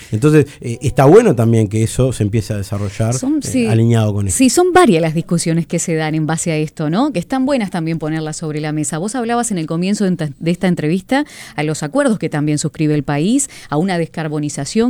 Entonces, está bueno también que eso se empiece a desarrollar alineado con eso. Sí, son varias las discusiones que se dan en base a esto, ¿no? Que están buenas también ponerlas sobre la mesa. Vos hablabas en el comienzo de esta entrevista a los acuerdos que también suscribe el país, a una descarbonización